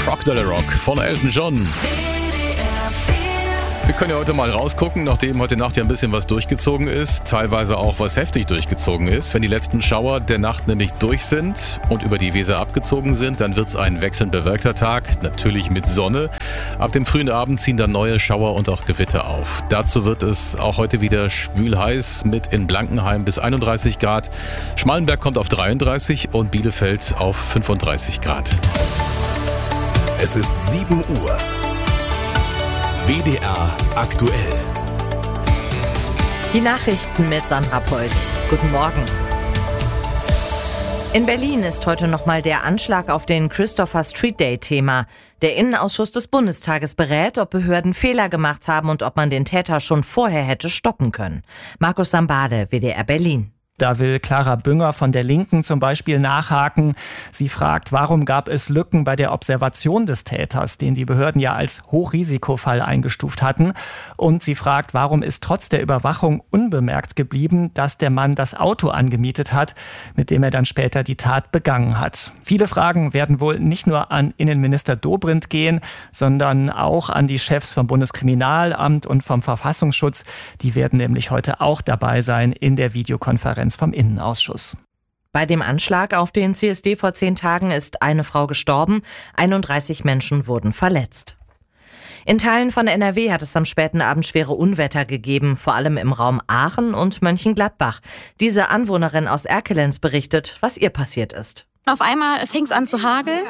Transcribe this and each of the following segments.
Rock de la Rock von Elton John. Wir können ja heute mal rausgucken, nachdem heute Nacht ja ein bisschen was durchgezogen ist, teilweise auch was heftig durchgezogen ist. Wenn die letzten Schauer der Nacht nämlich durch sind und über die Weser abgezogen sind, dann wird es ein wechselnd bewölkter Tag, natürlich mit Sonne. Ab dem frühen Abend ziehen dann neue Schauer und auch Gewitter auf. Dazu wird es auch heute wieder schwül heiß mit in Blankenheim bis 31 Grad. Schmallenberg kommt auf 33 und Bielefeld auf 35 Grad. Es ist 7 Uhr. WDR aktuell. Die Nachrichten mit Sandra Polt. Guten Morgen. In Berlin ist heute nochmal der Anschlag auf den Christopher Street Day Thema. Der Innenausschuss des Bundestages berät, ob Behörden Fehler gemacht haben und ob man den Täter schon vorher hätte stoppen können. Markus Sambade, WDR Berlin. Da will Clara Bünger von der Linken zum Beispiel nachhaken. Sie fragt, warum gab es Lücken bei der Observation des Täters, den die Behörden ja als Hochrisikofall eingestuft hatten. Und sie fragt, warum ist trotz der Überwachung unbemerkt geblieben, dass der Mann das Auto angemietet hat, mit dem er dann später die Tat begangen hat. Viele Fragen werden wohl nicht nur an Innenminister Dobrindt gehen, sondern auch an die Chefs vom Bundeskriminalamt und vom Verfassungsschutz. Die werden nämlich heute auch dabei sein in der Videokonferenz vom Innenausschuss. Bei dem Anschlag auf den CSD vor 10 Tagen ist eine Frau gestorben, 31 Menschen wurden verletzt. In Teilen von NRW hat es am späten Abend schwere Unwetter gegeben, vor allem im Raum Aachen und Mönchengladbach. Diese Anwohnerin aus Erkelenz berichtet, was ihr passiert ist. Auf einmal fing es an zu hageln.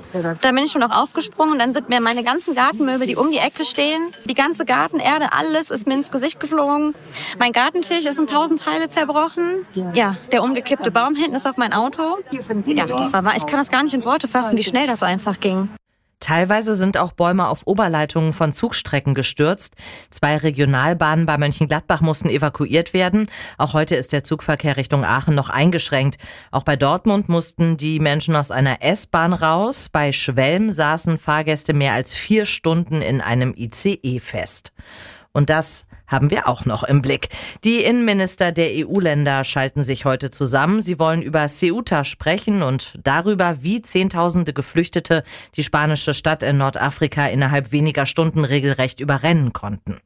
Da bin ich schon auch aufgesprungen und dann sind mir meine ganzen Gartenmöbel, die um die Ecke stehen, die ganze Gartenerde, alles ist mir ins Gesicht geflogen. Mein Gartentisch ist in 1000 Teile zerbrochen. Ja, der umgekippte Baum hinten ist auf mein Auto. Ja, das war wahr. Ich kann das gar nicht in Worte fassen, wie schnell das einfach ging. Teilweise sind auch Bäume auf Oberleitungen von Zugstrecken gestürzt. 2 Regionalbahnen bei Mönchengladbach mussten evakuiert werden. Auch heute ist der Zugverkehr Richtung Aachen noch eingeschränkt. Auch bei Dortmund mussten die Menschen aus einer S-Bahn raus. Bei Schwelm saßen Fahrgäste mehr als 4 Stunden in einem ICE fest. Und das haben wir auch noch im Blick. Die Innenminister der EU-Länder schalten sich heute zusammen. Sie wollen über Ceuta sprechen und darüber, wie Zehntausende Geflüchtete die spanische Stadt in Nordafrika innerhalb weniger Stunden regelrecht überrennen konnten.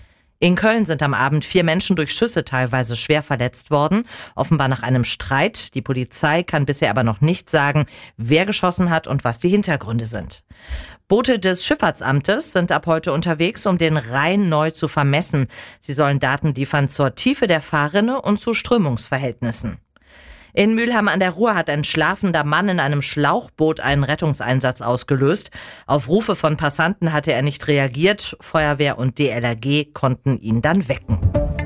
In Köln sind am Abend 4 Menschen durch Schüsse teilweise schwer verletzt worden, offenbar nach einem Streit. Die Polizei kann bisher aber noch nicht sagen, wer geschossen hat und was die Hintergründe sind. Boote des Schifffahrtsamtes sind ab heute unterwegs, um den Rhein neu zu vermessen. Sie sollen Daten liefern zur Tiefe der Fahrrinne und zu Strömungsverhältnissen. In Mülheim an der Ruhr hat ein schlafender Mann in einem Schlauchboot einen Rettungseinsatz ausgelöst. Auf Rufe von Passanten hatte er nicht reagiert. Feuerwehr und DLRG konnten ihn dann wecken.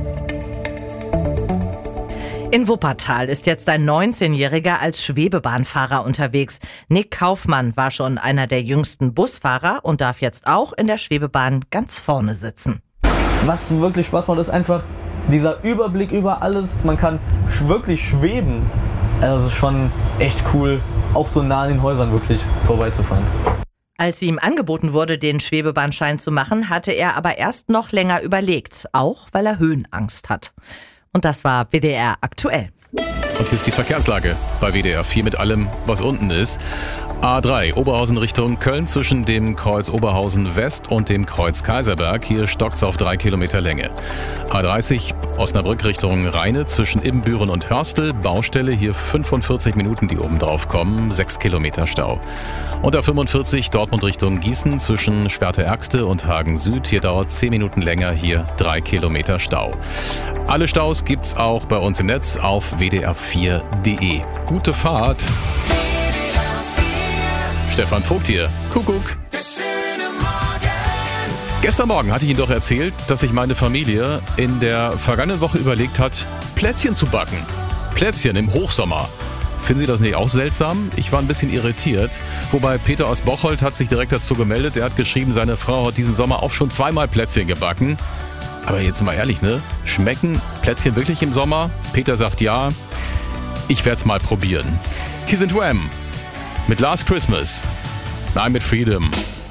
In Wuppertal ist jetzt ein 19-Jähriger als Schwebebahnfahrer unterwegs. Nick Kaufmann war schon einer der jüngsten Busfahrer und darf jetzt auch in der Schwebebahn ganz vorne sitzen. Was wirklich Spaß macht, ist einfach dieser Überblick über alles. Man kann wirklich schweben. Also das ist schon echt cool, auch so nah an den Häusern wirklich vorbeizufahren. Als ihm angeboten wurde, den Schwebebahnschein zu machen, hatte er aber erst noch länger überlegt, auch weil er Höhenangst hat. Und das war WDR aktuell. Und hier ist die Verkehrslage bei WDR 4 mit allem, was unten ist. A3 Oberhausen Richtung Köln zwischen dem Kreuz Oberhausen West und dem Kreuz Kaiserberg. Hier stockt's auf 3 Kilometer Länge. A30 Osnabrück Richtung Rheine zwischen Ibbenbüren und Hörstel. Baustelle, hier 45 Minuten, die oben drauf kommen. 6 Kilometer Stau. Und A45 Dortmund Richtung Gießen zwischen Schwerte-Ergste und Hagen Süd. Hier dauert 10 Minuten länger, hier 3 Kilometer Stau. Alle Staus gibt's auch bei uns im Netz auf wdr4.de. Gute Fahrt! Stefan Vogt hier. Kuckuck. Gestern Morgen hatte ich Ihnen doch erzählt, dass sich meine Familie in der vergangenen Woche überlegt hat, Plätzchen zu backen. Plätzchen im Hochsommer. Finden Sie das nicht auch seltsam? Ich war ein bisschen irritiert. Wobei Peter aus Bocholt hat sich direkt dazu gemeldet. Er hat geschrieben, seine Frau hat diesen Sommer auch schon 2-mal Plätzchen gebacken. Aber jetzt mal ehrlich, ne? Schmecken Plätzchen wirklich im Sommer? Peter sagt ja. Ich werde es mal probieren. Hier sind Wham! Mit Last Christmas. Nein, mit Freedom.